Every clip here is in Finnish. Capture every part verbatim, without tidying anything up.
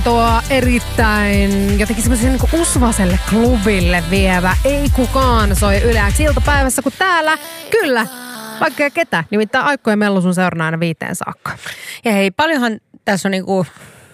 tahtoa erittäin jotenkin semmoisen niin usvaselle klubille vievä. Ei kukaan soi yleäksi iltapäivässä kuin täällä. Kyllä, vaikka ja ketä. Nimittäin Aikko ja Mellu sun seurana aina viiteen saakka. Ja hei, paljonhan tässä on niinku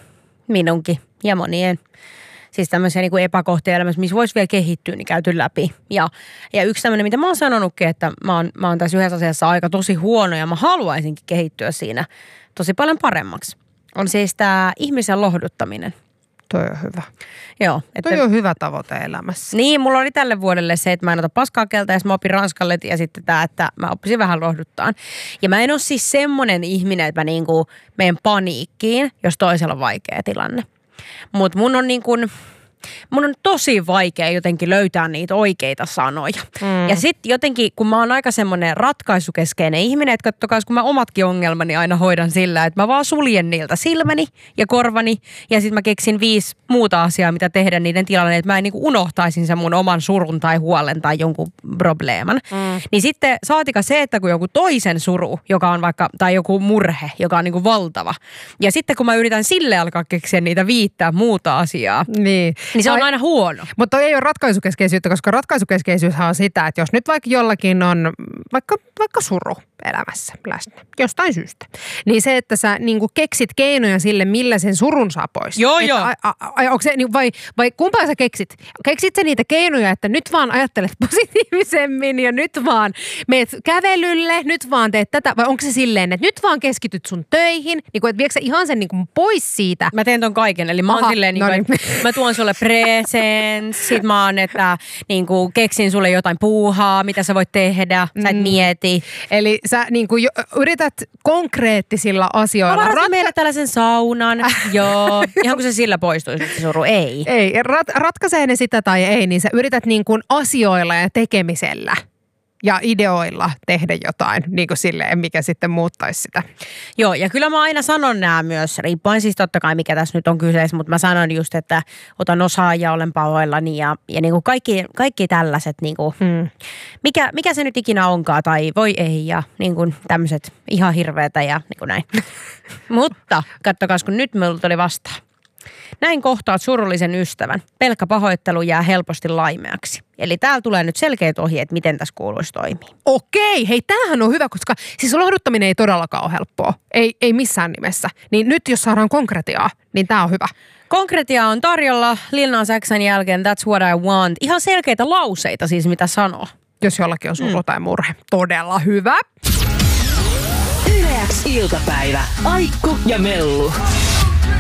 minunkin ja monien siis tämmöisiä niinku epäkohtia elämässä, missä voisi vielä kehittyä, niin käyty läpi. Ja, ja yksi tämmöinen, mitä mä oon sanonutkin, että mä oon, mä oon tässä yhdessä asiassa aika tosi huono ja mä haluaisinkin kehittyä siinä tosi paljon paremmaksi. On siis tämä ihmisen lohduttaminen. Toi on hyvä. Joo. Että toi on hyvä tavoite elämässä. Niin, mulla oli tälle vuodelle se, että mä en ota paskaa keltä ja mä opin ranskalle ja sitten tämä, että mä oppisin vähän lohduttaan. Ja mä en ole siis semmoinen ihminen, että mä niinku menen paniikkiin, jos toisella on vaikea tilanne. Mutta mun on niin kuin, mun on tosi vaikea jotenkin löytää niitä oikeita sanoja. Mm. Ja sitten jotenkin, kun mä oon aika semmoinen ratkaisukeskeinen ihminen, että kattokaa, kun mä omatkin ongelmani aina hoidan sillä, että mä vaan suljen niiltä silmäni ja korvani. Ja sitten mä keksin viisi muuta asiaa, mitä tehdä niiden tilanne, että mä en niin kuin unohtaisin sen mun oman surun tai huolen tai jonkun probleeman. Mm. Niin sitten saatika se, että kun joku toisen suru, joka on vaikka, tai joku murhe, joka on niin kuin valtava. Ja sitten kun mä yritän sille alkaa keksiä niitä viittää muuta asiaa. Niin. Niin se on aina huono. Mutta toi ei ole ratkaisukeskeisyyttä, koska ratkaisukeskeisyyshän on sitä, että jos nyt vaikka jollakin on vaikka, vaikka suru elämässä läsnä, jostain syystä, niin se, että sä niinku keksit keinoja sille, millä sen surun saa pois. Joo, joo. Onko se, vai, vai kumpaa sä keksit? Keksit sä niitä keinoja, että nyt vaan ajattelet positiivisemmin ja nyt vaan meet kävelylle, nyt vaan teet tätä, vai onko se silleen, että nyt vaan keskityt sun töihin, niin kuin, että viekö sä ihan sen niin kuin pois siitä? Mä teen ton kaiken, eli mä oon Aha, silleen, niin no kuin, niin. mä tuon sulle presents, sit mä oon, että niin kuin, keksin sulle jotain puuhaa, mitä sä voit tehdä, sä et mieti. Eli sä niin kuin, yrität konkreettisilla asioilla. Mä varasin Ratka- meille tällaisen saunan, joo. Ihan kun se sillä poistuisi, se suru, ei. Ei, rat, ratkaisee ne sitä tai ei, niin sä yrität niin kuin asioilla ja tekemisellä ja ideoilla tehdä jotain niin kuin silleen, mikä sitten muuttaisi sitä. Joo, ja kyllä mä aina sanon nämä myös, riippuen siis totta kai mikä tässä nyt on kyseessä, mutta mä sanon just, että otan osaa ja olen pahoillani ja, ja niin kuin kaikki, kaikki tällaiset, niin kuin, hmm. mikä, mikä se nyt ikinä onkaan tai voi ei ja niin kuin tämmöiset ihan hirveätä ja niin kuin näin. Mutta kattokaa, kun nyt meillä tuli vastaan. Näin kohtaat surullisen ystävän. Pelkkä pahoittelu jää helposti laimeaksi. Eli täällä tulee nyt selkeät ohjeet, miten tässä kuuluisi toimia. Okei, hei tämähän on hyvä, koska siis lohduttaminen ei todellakaan ole helppoa. Ei, ei missään nimessä. Niin nyt jos saadaan konkretiaa, niin tää on hyvä. Konkretia on tarjolla Lil Nas X:n jälkeen That's What I Want. Ihan selkeitä lauseita siis, mitä sanoo. Jos jollakin on suru mm. tai murhe. Todella hyvä. Yle X iltapäivä. Aikku ja Mellu.